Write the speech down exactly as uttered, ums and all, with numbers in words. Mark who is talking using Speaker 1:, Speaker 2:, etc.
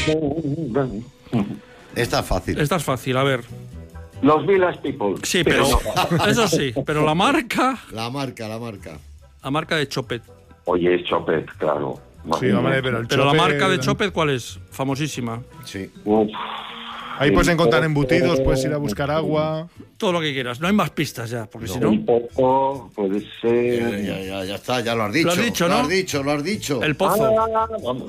Speaker 1: Esta es fácil.
Speaker 2: Esta es fácil, a ver.
Speaker 3: Los Village People.
Speaker 2: Sí, pero, eso sí, pero la marca,
Speaker 1: La marca, la marca.
Speaker 2: la marca de Chopet.
Speaker 3: Oye, es Chopet, claro.
Speaker 4: Sí, hombre, pero el
Speaker 2: Pero la
Speaker 4: Chopet-
Speaker 2: marca de Chopet, ¿cuál es? Famosísima.
Speaker 1: Sí.
Speaker 3: Uf.
Speaker 4: Ahí puedes encontrar embutidos, puedes ir a buscar agua.
Speaker 2: Todo lo que quieras. No hay más pistas ya, porque si no...
Speaker 3: Un poco, puede
Speaker 1: Ya,
Speaker 3: ser...
Speaker 1: ya, ya, ya está, ya lo has dicho.
Speaker 2: Lo has dicho,
Speaker 1: Lo
Speaker 2: ¿no?
Speaker 1: has dicho, lo has dicho.
Speaker 2: El pozo.
Speaker 3: Ah, vamos.